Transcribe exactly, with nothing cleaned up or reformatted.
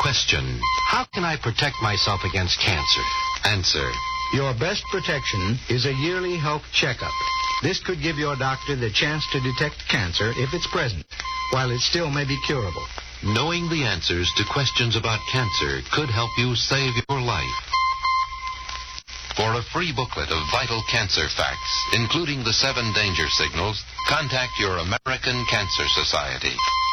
Question. How can I protect myself against cancer? Answer. Your best protection is a yearly health checkup. This could give your doctor the chance to detect cancer if it's present, while it still may be curable. Knowing the answers to questions about cancer could help you save your life. For a free booklet of vital cancer facts, including the seven danger signals, contact your American Cancer Society.